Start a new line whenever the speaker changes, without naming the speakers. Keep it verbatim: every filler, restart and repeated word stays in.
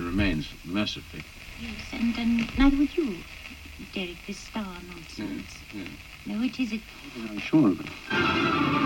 remains, mercifully.
Yes, and, and neither would you, Derek, this star nonsense.
Yeah, yeah.
No, it isn't.
I'm sure of it.